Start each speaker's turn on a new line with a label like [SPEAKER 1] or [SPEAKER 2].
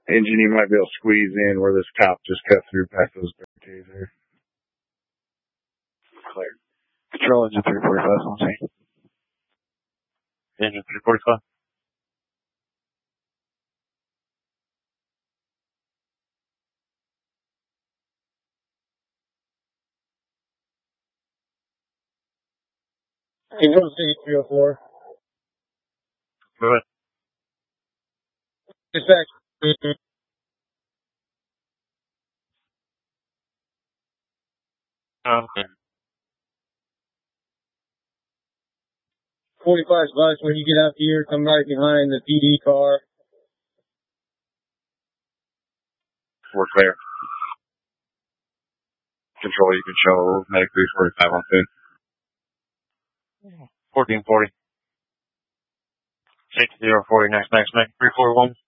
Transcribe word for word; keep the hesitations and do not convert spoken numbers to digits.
[SPEAKER 1] Engine, you might be able to squeeze in where this cop just cut through past those barricades there.
[SPEAKER 2] Clear. Control engine three forty-five, on scene.
[SPEAKER 3] Engine three forty-five.
[SPEAKER 4] Hey, go to C three oh four.
[SPEAKER 3] Go ahead.
[SPEAKER 4] Dispatch.
[SPEAKER 3] Okay.
[SPEAKER 4] forty-five spots when you get out here, come right behind the P D car.
[SPEAKER 1] We're clear. Control, you can show Medic three forty-five on scene.
[SPEAKER 3] fourteen forty. six zero forty, next, next, next, three four one.